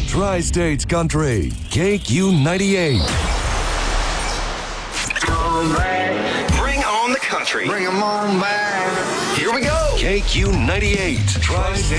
Tri-States Country, KQ98. Bring on the country. Bring 'em on back. Here we go. KQ98, Tri-States